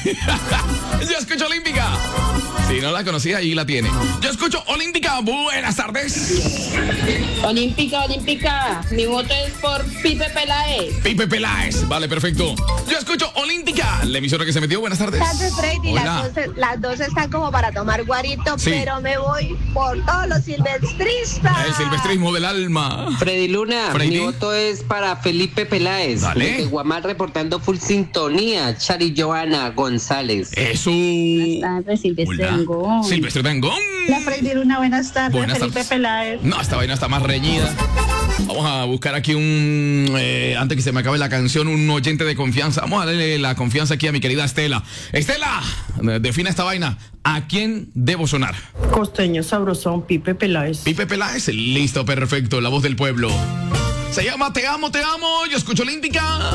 Yo escucho Olímpica. Si no la conocía, ahí la tiene. Yo escucho Olímpica. Buenas tardes. Olímpica. Mi voto es por Pipe Peláez. Pipe Peláez. Vale, perfecto. Yo escucho Olímpica. La emisora que se metió. Buenas tardes. Tardes, Freddy. Hola. Las dos están como para tomar guarito, Sí. pero me voy por todos los silvestristas. El silvestrismo del alma. Freddy Luna, Freddy. mi voto es para Felipe Peláez. Dale. De Guamal reportando full sintonía. Chari Joana González. Eso. Tardes, Silvestre Hola. Dangond. Silvestre Dangond. La Freddy Luna, buenas tardes. Buenas Felipe tardes. Peláez. No, esta vaina está más reñida. Vamos a buscar aquí antes que se me acabe la canción, un oyente de confianza. Vamos a darle la confianza aquí a mi querida Estela. Estela, defina esta vaina. ¿A quién debo sonar? Costeño sabrosón, Pipe Peláez. Pipe Peláez. Listo, perfecto. La voz del pueblo. Se llama Te amo, te amo. Yo escucho Olímpica.